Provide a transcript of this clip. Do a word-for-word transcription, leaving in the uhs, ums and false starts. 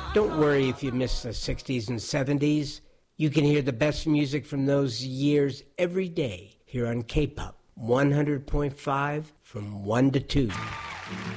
Don't worry if you miss the sixties and seventies. You can hear the best music from those years every day here on K-Pop one hundred point five from one to two.